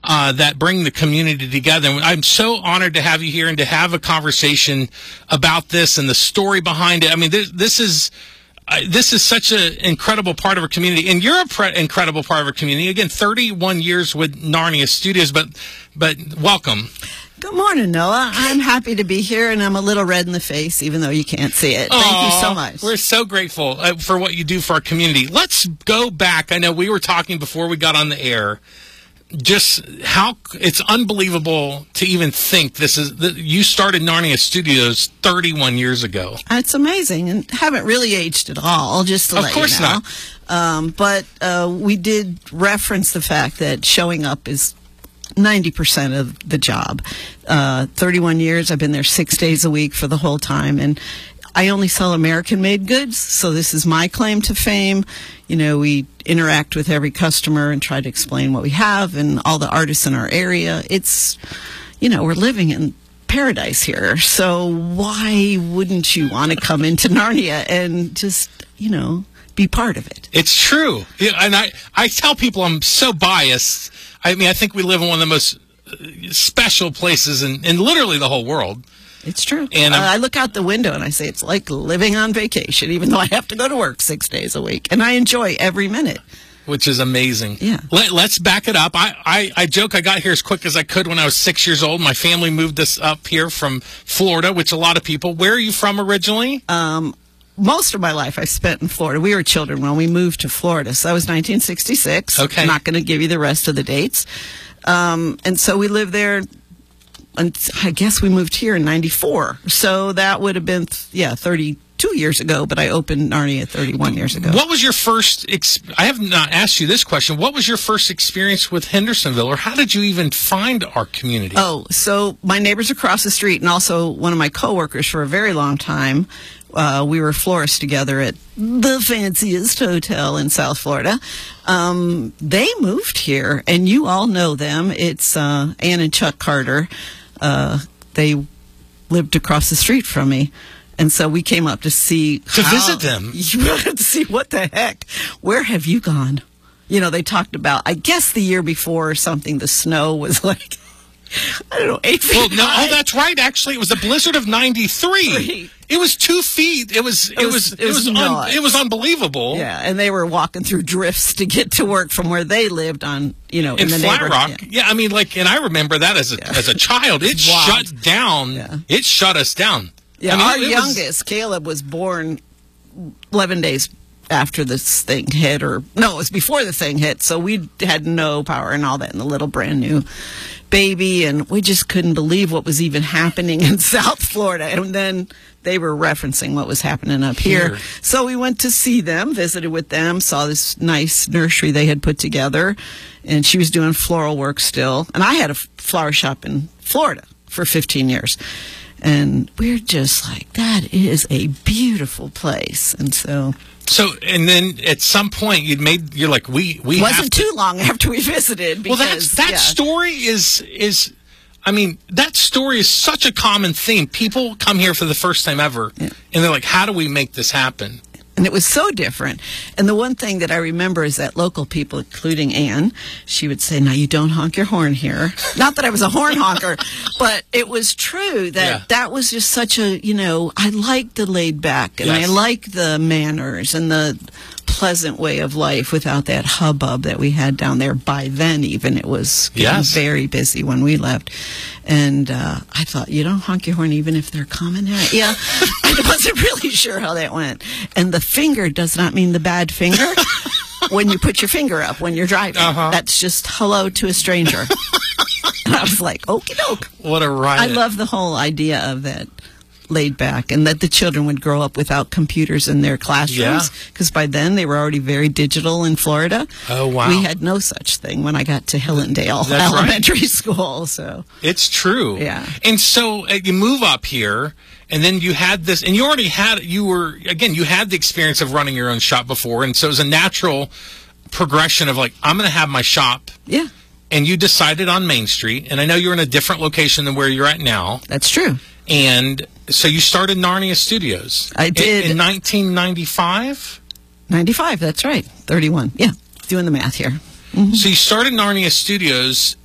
that bring the community together. And I'm so honored to have you here and to have a conversation about this and the story behind it. I mean, this is such an incredible part of our community, and you're an incredible part of our community. Again, 31 years with Narnia Studios, but welcome. Good morning, Noah. I'm happy to be here, and I'm a little red in the face, even though you can't see it. Thank you so much. We're so grateful for what you do for our community. Let's go back. I know we were talking before we got on the air. Just how it's unbelievable to even think you started Narnia Studios 31 years ago. It's amazing, and haven't really aged at all, just to let you know. Of course not. But we did reference the fact that showing up is 90% of the job. 31 years, I've been there 6 days a week for the whole time, and I only sell American-made goods, so this is my claim to fame. You know, we interact with every customer and try to explain what we have and all the artists in our area. It's, you know, we're living in paradise here, so why wouldn't you want to come into Narnia and just, you know, be part of it? It's true. Yeah, and I tell people I'm so biased. I mean, I think we live in one of the most special places in literally the whole world. It's true. And I look out the window and I say it's like living on vacation, even though I have to go to work 6 days a week. And I enjoy every minute. Which is amazing. Yeah. Let's back it up. I joke I got here as quick as I could when I was 6 years old. My family moved us up here from Florida, which a lot of people. Where are you from originally? Most of my life I spent in Florida. We were children when we moved to Florida. So that was 1966. Okay. I'm not going to give you the rest of the dates. And so we lived there. And I guess we moved here in 94. So that would have been, 32 years ago, but I opened Narnia 31 years ago. What was your first, I have not asked you this question, what was your first experience with Hendersonville, or how did you even find our community? Oh, so my neighbors across the street and also one of my coworkers for a very long time, we were florists together at the fanciest hotel in South Florida. They moved here, and you all know them. It's Ann and Chuck Carter. They lived across the street from me. And so we came up to see visit them. To see what the heck. Where have you gone? You know, they talked about, I guess the year before or something, the snow was like, I don't know, 8 feet high. Oh, that's right. Actually, it was a blizzard of 93. It was 2 feet. It was unbelievable. Yeah, and they were walking through drifts to get to work from where they lived on, you know, in the Flat Rock. Yeah. I mean, like, and I remember that as a child. It shut down. Yeah. It shut us down. Yeah, I mean, our youngest, Caleb, was born 11 days after this thing hit, it was before the thing hit, so we had no power and all that, and the little brand new baby, and we just couldn't believe what was even happening in South Florida. And then they were referencing what was happening up here. So we went to see them, visited with them, saw this nice nursery they had put together, and she was doing floral work still. And I had a flower shop in Florida for 15 years. And we're just like, that is a beautiful place. And and then at some point you're like, we wasn't too long after we visited. Because, that story is I mean, that story is such a common theme. People come here for the first time ever, and they're like, how do we make this happen? And it was so different. And the one thing that I remember is that local people, including Anne, she would say, now you don't honk your horn here. Not that I was a horn honker, but it was true that that was just such a, you know, I liked the laid back, and I liked the manners and the pleasant way of life without that hubbub that we had down there. By then, even, it was getting very busy when we left. And I thought, you don't honk your horn even if they're coming at you. I wasn't really sure how that went. And the finger does not mean the bad finger when you put your finger up when you're driving. That's just hello to a stranger. And I was like, okie doke. What a riot. I love the whole idea of that laid back, and that the children would grow up without computers in their classrooms, because by then they were already very digital in Florida. Oh, wow. We had no such thing when I got to Hillendale Elementary School. So it's true. Yeah. And so you move up here, and then you had this, and you had the experience of running your own shop before, and so it was a natural progression of like, I'm going to have my shop. Yeah. And you decided on Main Street, and I know you're in a different location than where you're at now. That's true. And so you started Narnia Studios. I did. In 1995? 95, that's right. 31. Yeah, doing the math here. So you started Narnia Studios,